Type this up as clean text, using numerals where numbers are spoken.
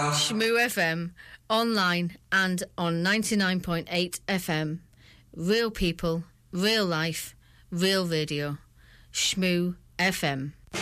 Shmoo FM, online and on 99.8 FM. Real people, real life, real radio. Shmoo FM.